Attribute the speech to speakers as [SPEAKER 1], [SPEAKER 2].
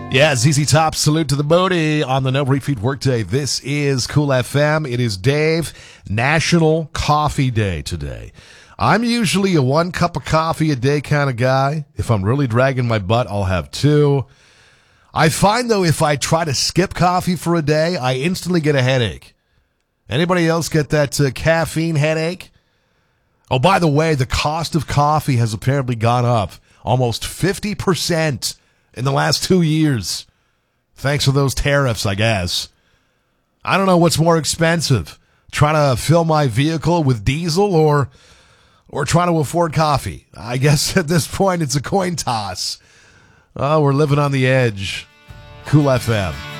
[SPEAKER 1] Yeah, ZZ Top, salute to the booty on the No Refeed Workday. This is Cool FM. It is Dave, National Coffee Day today. I'm usually a 1 cup of coffee a day kind of guy. If I'm really dragging my butt, I'll have 2. I find, though, if I try to skip coffee for a day, I instantly get a headache. Anybody else get that caffeine headache? Oh, by the way, the cost of coffee has apparently gone up almost 50% in the last 2 years. Thanks to those tariffs, I guess. I don't know what's more expensive, trying to fill my vehicle with diesel or trying to afford coffee. I guess at this point it's a coin toss. Oh, we're living on the edge. Cool FM.